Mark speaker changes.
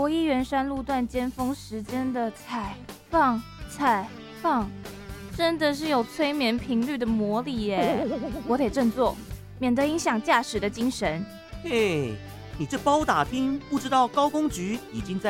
Speaker 1: 国一圆山路段尖峰时间的踩放，真的是有催眠频率的魔力耶！我得振作，免得影响驾驶的精神。
Speaker 2: 嘿，你这包打听不知道高工局已经在